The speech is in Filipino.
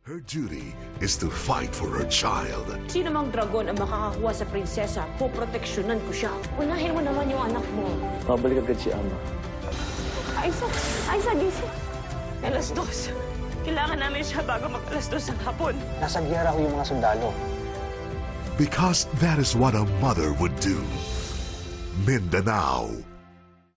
Her duty is to fight for her child. Sino mang dragon ang makakakuha sa prinsesa, poproteksyonan ko siya. Unahin mo naman yung anak mo. Mabalik agad si Ama. Aiza, gising. Alas 2. Kailangan namin siya bago mag-alas 2 ng hapon. Nasa giyera ho yung mga sundalo. Because that is what a mother would do. Mindanao.